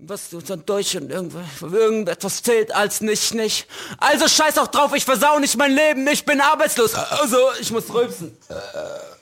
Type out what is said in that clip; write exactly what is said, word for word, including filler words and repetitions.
Was du dann durch und irgendetwas zählt als nicht, nicht. Also scheiß auch drauf, ich versau nicht mein Leben, ich bin arbeitslos. Also, ich muss rülpsen.